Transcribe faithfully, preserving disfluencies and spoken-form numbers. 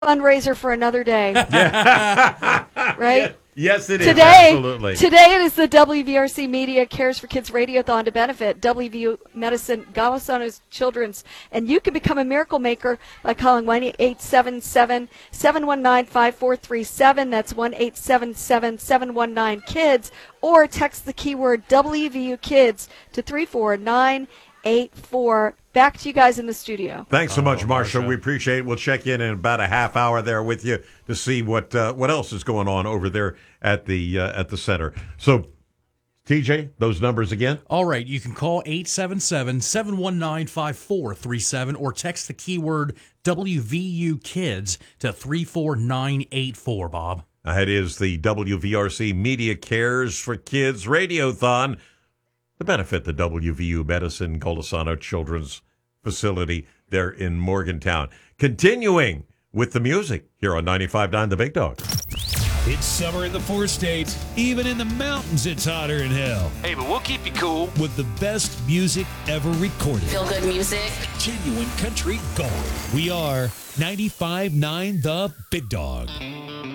fundraiser for another day. Right? Yes, it is. Today, Absolutely. Today it is the W V R C Media Cares for Kids Radiothon to benefit W V U Medicine Golisano's Children's. And you can become a miracle maker by calling one eight seven seven, seven one nine, five four three seven. That's one eight seven seven, seven one nine, KIDS. Or text the keyword W V U Kids to three four nine eight four. Back to you guys in the studio. Thanks so much, Oh, Marsha. Marsha. We appreciate it. We'll check in in about a half hour there with you to see what uh, what else is going on over there at the uh, at the center. So, T J, those numbers again? All right, you can call eight seven seven, seven one nine, five four three seven or text the keyword W V U Kids to three four nine eight four, Bob. Uh, it is the W V R C Media Cares for Kids Radiothon to benefit the W V U Medicine Golisano Children's Facility there in Morgantown. Continuing with the music here on ninety-five point nine The Big Dog. It's summer in the four states. Even in the mountains, it's hotter than hell. Hey, but we'll keep you cool. With the best music ever recorded. Feel good music. Genuine country gold. We are ninety-five point nine The Big Dog.